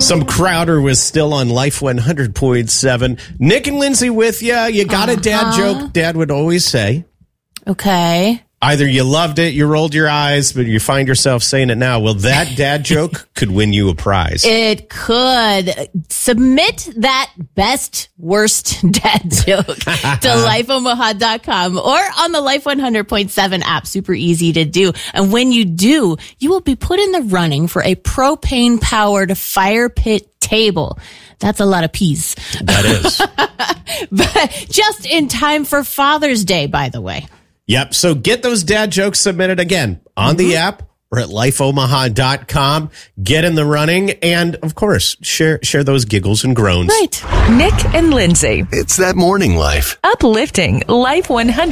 Some Crowder was still on Life 100.7. Nick and Lindsay with you. You got a dad joke Dad would always say. Okay. Either you loved it, you rolled your eyes, but you find yourself saying it now. Well, that dad joke could win you a prize. It could. Submit that best, worst dad joke to lifeomaha.com or on the Life 100.7 app. Super easy to do. And when you do, you will be put in the running for a propane-powered fire pit table. That's a lot of peas. That is. But just in time for Father's Day, by the way. Yep. So get those dad jokes submitted again on the app or at lifeomaha.com. Get in the running. And, of course, share those giggles and groans. Right. Nick and Lindsay. It's that morning life. Uplifting Life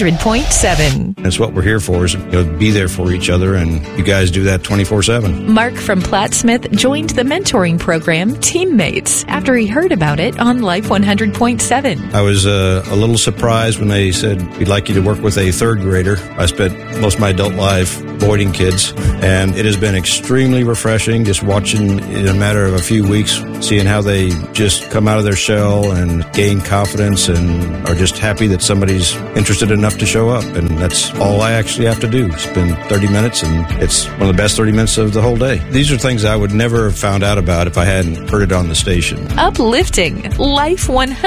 100.7. That's what we're here for, is be there for each other, and you guys do that 24/7. Mark from Plattsmouth joined the mentoring program Teammates after he heard about it on Life 100.7. I was a little surprised when they said, we'd like you to work with a third grader. I spent most of my adult life avoiding kids, and it has been extremely refreshing just watching in a matter of a few weeks, seeing how they just come out of their shell and gain confidence and are just happy that somebody's interested enough to show up. And that's all I actually have to do. Spend 30 minutes, and it's one of the best 30 minutes of the whole day. These are things I would never have found out about if I hadn't heard it on the station. Uplifting Life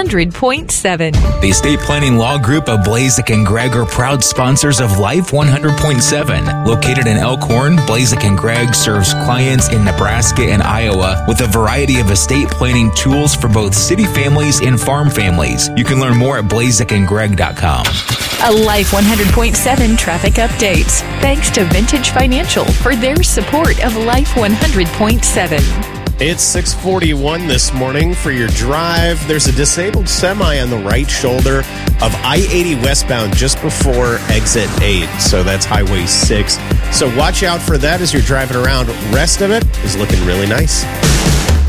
100.7. The Estate Planning Law Group of Blazek and Gregg are proud sponsors of Life 100.7. Located in Elkhorn, Blazek and Gregg serves clients in Nebraska and Iowa with a variety of estate planning tools for both city families and farm families. You can learn more at blazekandgregg.com. A Life 100.7 traffic update. Thanks to Vintage Financial for their support of Life 100.7. It's 6:41 this morning. For your drive, there's a disabled semi on the right shoulder of I-80 westbound just before exit 8. So that's Highway 6. So watch out for that as you're driving around. Rest of it is looking really nice.